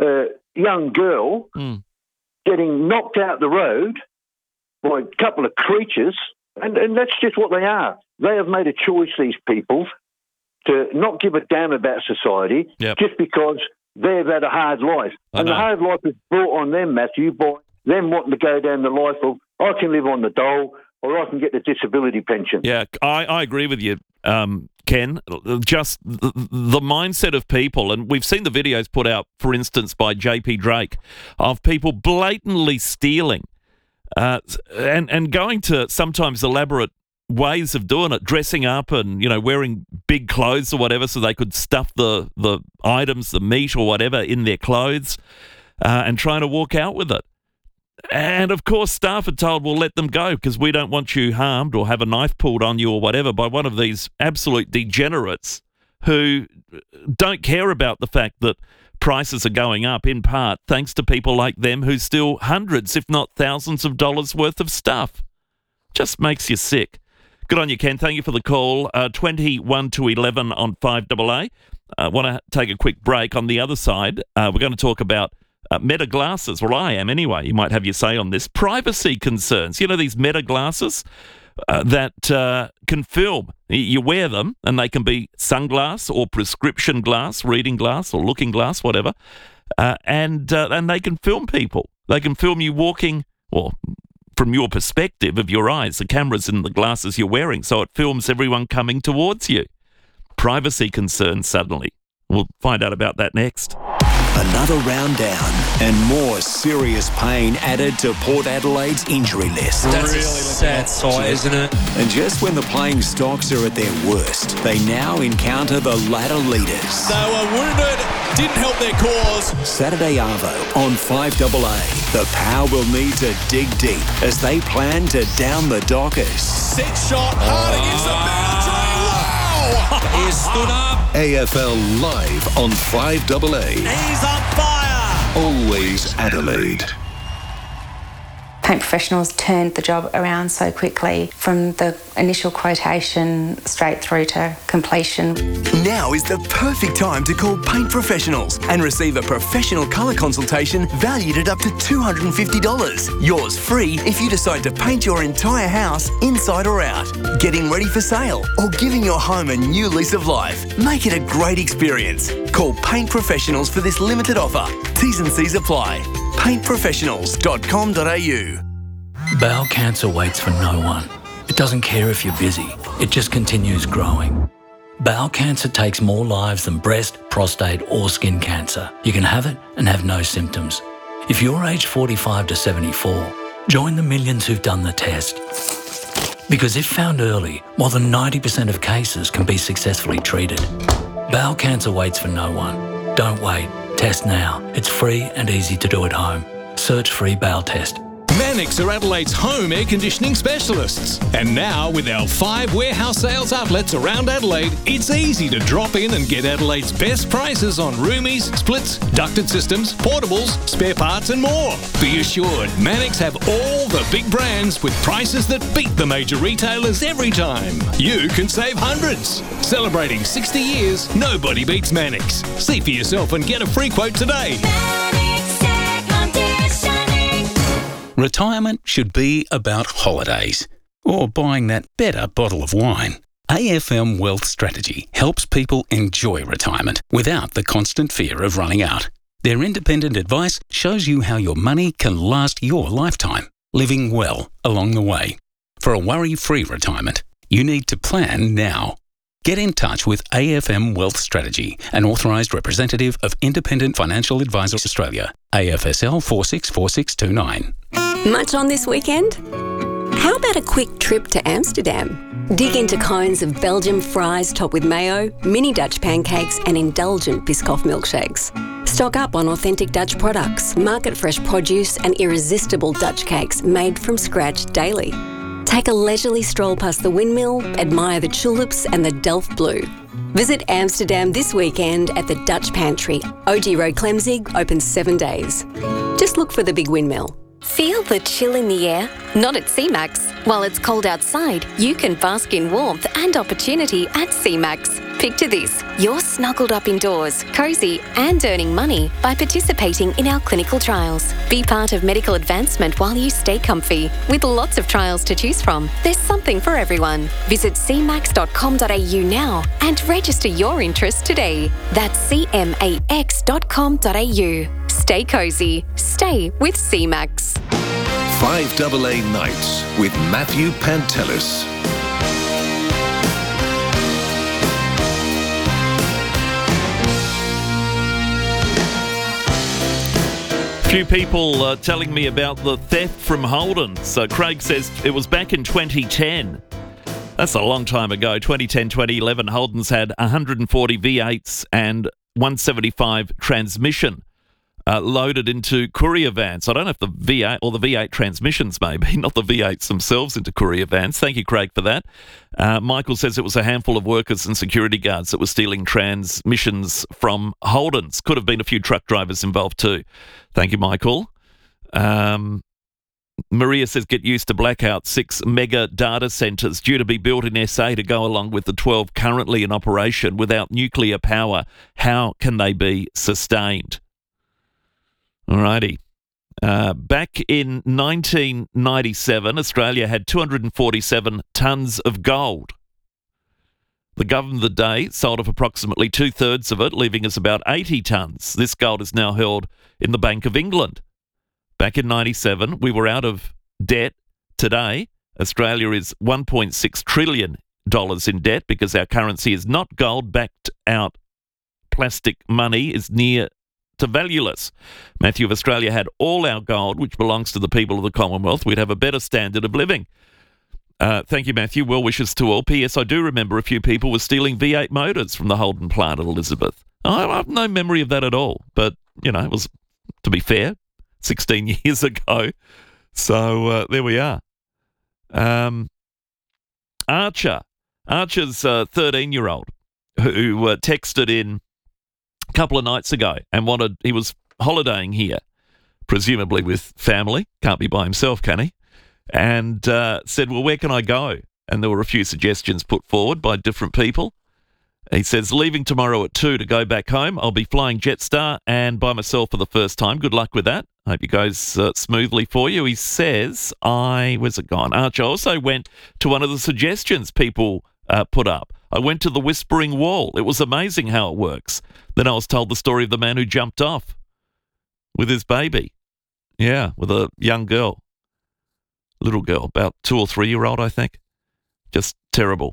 [SPEAKER 7] young girl getting knocked out the road by a couple of creatures, and that's just what they are. They have made a choice, these people, to not give a damn about society just because they've had a hard life. And the hard life is brought on them, Matthew, by them wanting to go down the life of, I can live on the dole or I can get the disability pension.
[SPEAKER 12] Yeah, I agree with you, Ken. Just the mindset of people, and we've seen the videos put out, for instance, by JP Drake, of people blatantly stealing and going to sometimes elaborate ways of doing it, dressing up and, wearing big clothes or whatever so they could stuff the items, the meat or whatever in their clothes and trying to walk out with it. And, of course, staff are told, well, let them go because we don't want you harmed or have a knife pulled on you or whatever by one of these absolute degenerates who don't care about the fact that prices are going up, in part thanks to people like them who steal hundreds, if not thousands of dollars worth of stuff. Just makes you sick. Good on you, Ken. Thank you for the call. 21 to 11 on 5AA. I want to take a quick break. On the other side, we're going to talk about Meta glasses. Well, I am anyway. You might have your say on this. Privacy concerns. These Meta glasses that can film. You wear them and they can be sunglass or prescription glass, reading glass or looking glass, whatever. And they can film people. They can film you walking, or from your perspective of your eyes, the camera's in the glasses you're wearing, so it films everyone coming towards you. Privacy concerns suddenly. We'll find out about that next.
[SPEAKER 22] Another round down and more serious pain added to Port Adelaide's injury list.
[SPEAKER 8] That's really a sad sight, isn't it?
[SPEAKER 22] And just when the playing stocks are at their worst, they now encounter the ladder leaders.
[SPEAKER 8] They were wounded, didn't help their cause.
[SPEAKER 22] Saturday Arvo on 5AA. The Power will need to dig deep as they plan to down the Dockers.
[SPEAKER 8] Set shot hard against the boundary. Wow! He's stood up.
[SPEAKER 11] AFL Live on 5AA.
[SPEAKER 8] He's on fire.
[SPEAKER 11] Always Adelaide.
[SPEAKER 9] Paint Professionals turned the job around so quickly from the initial quotation straight through to completion.
[SPEAKER 13] Now is the perfect time to call Paint Professionals and receive a professional colour consultation valued at up to $250. Yours free if you decide to paint your entire house inside or out, getting ready for sale, or giving your home a new lease of life. Make it a great experience. Call Paint Professionals for this limited offer. T's and C's apply. paintprofessionals.com.au.
[SPEAKER 14] Bowel cancer waits for no one. It doesn't care if you're busy. It just continues growing. Bowel cancer takes more lives than breast, prostate or skin cancer. You can have it and have no symptoms. If you're aged 45 to 74, join the millions who've done the test. Because if found early, more than 90% of cases can be successfully treated. Bowel cancer waits for no one. Don't wait. Test now. It's free and easy to do at home. Search free bowel test.
[SPEAKER 8] Mannix are Adelaide's home air conditioning specialists. And now, with our 5 warehouse sales outlets around Adelaide, it's easy to drop in and get Adelaide's best prices on roomies, splits, ducted systems, portables, spare parts and more. Be assured, Mannix have all the big brands with prices that beat the major retailers every time. You can save hundreds. Celebrating 60 years, nobody beats Mannix. See for yourself and get a free quote today.
[SPEAKER 15] Retirement should be about holidays or buying that better bottle of wine. AFM Wealth Strategy helps people enjoy retirement without the constant fear of running out. Their independent advice shows you how your money can last your lifetime, living well along the way. For a worry-free retirement, you need to plan now. Get in touch with AFM Wealth Strategy, an authorised representative of Independent Financial Advisors Australia, AFSL 464629.
[SPEAKER 16] Much on this weekend? How about a quick trip to Amsterdam? Dig into cones of Belgian fries topped with mayo, mini Dutch pancakes and indulgent Biscoff milkshakes. Stock up on authentic Dutch products, market-fresh produce and irresistible Dutch cakes made from scratch daily. Take a leisurely stroll past the windmill, admire the tulips and the Delft Blue. Visit Amsterdam this weekend at the Dutch Pantry. OG Road Clemzig, open 7 days. Just look for the big windmill.
[SPEAKER 26] Feel the chill in the air? Not at C-Max. While it's cold outside, you can bask in warmth and opportunity at C-Max. Picture this, you're snuggled up indoors, cosy and earning money by participating in our clinical trials. Be part of medical advancement while you stay comfy. With lots of trials to choose from, there's something for everyone. Visit cmax.com.au now and register your interest today. That's cmax.com.au. Stay cosy. Stay with C-Max.
[SPEAKER 11] 5AA Nights with Matthew Pantelis.
[SPEAKER 12] Few people telling me about the theft from Holden's. Craig says it was back in 2010. That's a long time ago. 2010, 2011, Holden's had 140 V8s and 175 transmission loaded into courier vans. I don't know if the V8 or the V8 transmissions maybe, not the V8s themselves into courier vans. Thank you, Craig, for that. Michael says it was a handful of workers and security guards that were stealing transmissions from Holden's. Could have been a few truck drivers involved too. Thank you, Michael. Maria says get used to blackout. 6 mega data centres due to be built in SA to go along with the 12 currently in operation. Without nuclear power, how can they be sustained? Alrighty. Back in 1997, Australia had 247 tonnes of gold. The government of the day sold off approximately 2/3 of it, leaving us about 80 tonnes. This gold is now held in the Bank of England. Back in 97, we were out of debt. Today, Australia is $1.6 trillion in debt because our currency is not gold-backed out. Plastic money is near to valueless. Matthew, if Australia had all our gold, which belongs to the people of the Commonwealth, we'd have a better standard of living. Thank you, Matthew. Well wishes to all. P.S. I do remember a few people were stealing V8 motors from the Holden plant at Elizabeth. I have no memory of that at all. But, you know, it was, to be fair, 16 years ago. So there we are. Archer's 13-year-old who texted in a couple of nights ago and he was holidaying here, presumably with family. Can't be by himself, can he? And said, well, where can I go? And there were a few suggestions put forward by different people. He says, leaving tomorrow at 2 to go back home. I'll be flying Jetstar and by myself for the first time. Good luck with that. Hope it goes smoothly for you. He says, where's it gone? Arch, I also went to one of the suggestions people put up. I went to the Whispering Wall. It was amazing how it works. Then I was told the story of the man who jumped off with his baby. Yeah, with a young girl. Little girl, about 2 or 3 year old, I think. Just terrible.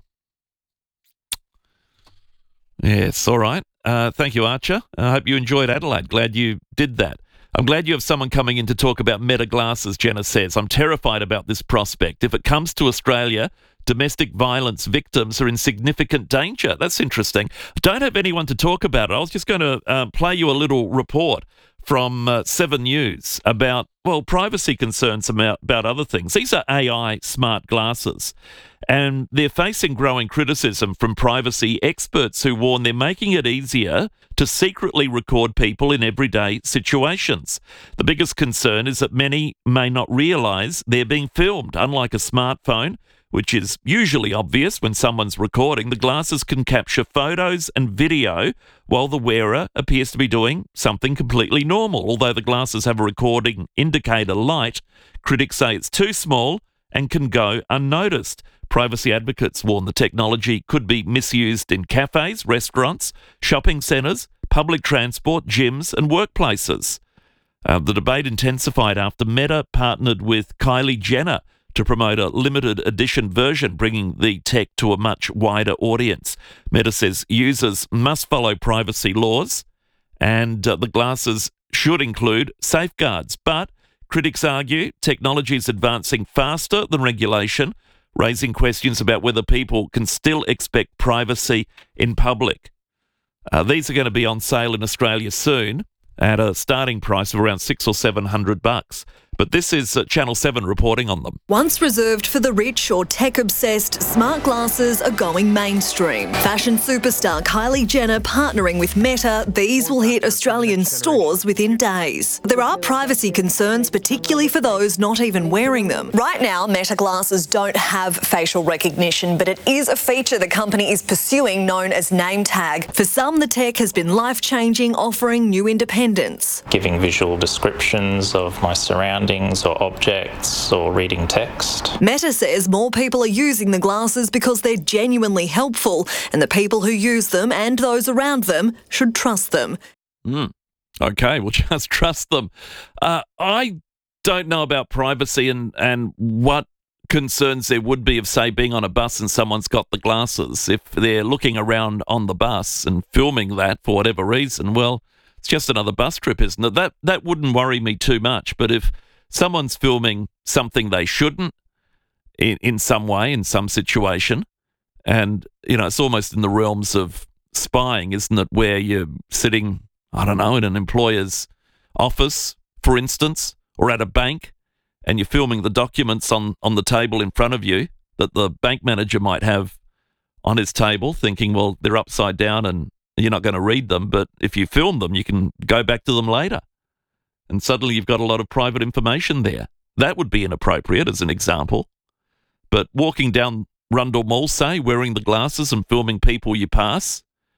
[SPEAKER 12] Yes, all right. Thank you, Archer. I hope you enjoyed Adelaide. Glad you did that. I'm glad you have someone coming in to talk about Meta glasses, Jenna says. I'm terrified about this prospect. If it comes to Australia, domestic violence victims are in significant danger. That's interesting. I don't have anyone to talk about it. I was just going to play you a little report from 7 News about, privacy concerns about other things. These are AI smart glasses, and they're facing growing criticism from privacy experts who warn they're making it easier to secretly record people in everyday situations. The biggest concern is that many may not realise they're being filmed. Unlike a smartphone, which is usually obvious when someone's recording, the glasses can capture photos and video while the wearer appears to be doing something completely normal. Although the glasses have a recording indicator light, critics say it's too small and can go unnoticed. Privacy advocates warn the technology could be misused in cafes, restaurants, shopping centres, public transport, gyms and workplaces. The debate intensified after Meta partnered with Kylie Jenner to promote a limited edition version, bringing the tech to a much wider audience. Meta says users must follow privacy laws and the glasses should include safeguards. But critics argue technology is advancing faster than regulation, raising questions about whether people can still expect privacy in public. These are going to be on sale in Australia soon at a starting price of around $600 or $700. But this is Channel 7 reporting on them.
[SPEAKER 1] Once reserved for the rich or tech-obsessed, smart glasses are going mainstream. Fashion superstar Kylie Jenner partnering with Meta, these will hit Australian stores within days. There are privacy concerns, particularly for those not even wearing them. Right now, Meta glasses don't have facial recognition, but it is a feature the company is pursuing known as name tag. For some, the tech has been life-changing, offering new independence.
[SPEAKER 17] Giving visual descriptions of my surroundings or objects or reading text.
[SPEAKER 1] Meta says more people are using the glasses because they're genuinely helpful, and the people who use them and those around them should trust them.
[SPEAKER 12] Okay, we'll just trust them. I don't know about privacy and what concerns there would be of, say, being on a bus and someone's got the glasses. If they're looking around on the bus and filming that for whatever reason, well, it's just another bus trip, isn't it? That wouldn't worry me too much. But if someone's filming something they shouldn't in some way, in some situation, and, it's almost in the realms of spying, isn't it, where you're sitting, I don't know, in an employer's office, for instance, or at a bank, and you're filming the documents on the table in front of you that the bank manager might have on his table, thinking, well, they're upside down and you're not going to read them, but if you film them, you can go back to them later. And suddenly you've got a lot of private information there. That would be inappropriate as an example. But walking down Rundle Mall, say, wearing the glasses and filming people you pass,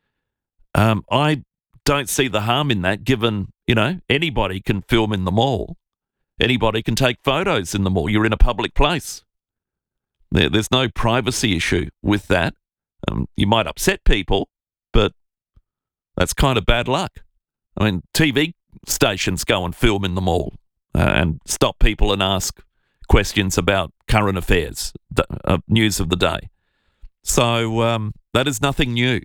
[SPEAKER 12] I don't see the harm in that, given, anybody can film in the mall. Anybody can take photos in the mall. You're in a public place. There's no privacy issue with that. You might upset people, but that's kind of bad luck. I mean, TV stations go and film in the mall and stop people and ask questions about current affairs, news of the day. So that is nothing new.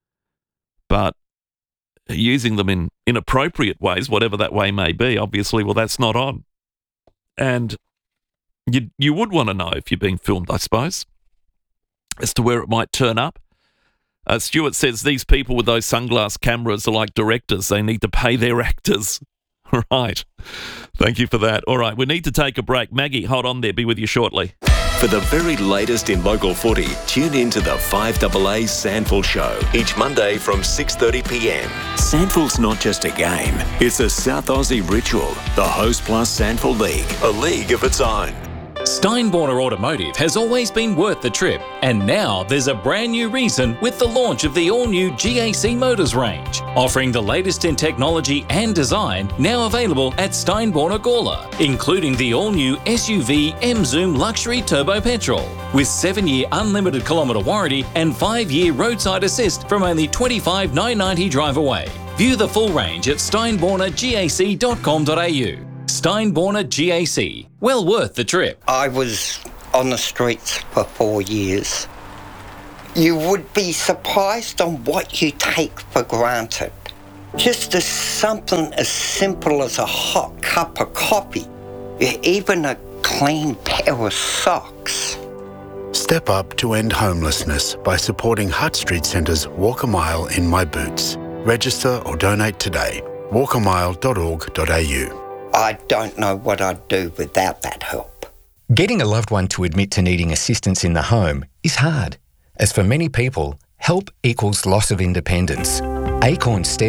[SPEAKER 12] But using them in inappropriate ways, whatever that way may be, obviously, well, that's not on. And you would want to know if you're being filmed, I suppose, as to where it might turn up. Stuart says these people with those sunglass cameras are like directors. They need to pay their actors. Right. Thank you for that. All right, we need to take a break. Maggie, hold on there. Be with you shortly.
[SPEAKER 22] For the very latest in local footy, tune in to the 5AA Sandful Show each Monday from 6:30pm. Sandful's not just a game, it's a South Aussie ritual. The Host Plus Sandful League, a league of its own.
[SPEAKER 10] Steinborner Automotive has always been worth the trip, and now there's a brand new reason with the launch of the all-new GAC Motors range, offering the latest in technology and design, now available at Steinborner Gawler, including the all-new SUV M-Zoom Luxury Turbo Petrol, with 7-year unlimited kilometre warranty and 5-year roadside assist from only $25,990 drive away. View the full range at steinbornergac.com.au. Steinborner GAC. Well worth the trip.
[SPEAKER 18] I was on the streets for 4 years. You would be surprised on what you take for granted. Just as something as simple as a hot cup of coffee, even a clean pair of socks.
[SPEAKER 19] Step up to end homelessness by supporting Hutt Street Centre's Walk a Mile in My Boots. Register or donate today. walkamile.org.au.
[SPEAKER 18] I don't know what I'd do without that help.
[SPEAKER 20] Getting a loved one to admit to needing assistance in the home is hard, as for many people, help equals loss of independence. Acorn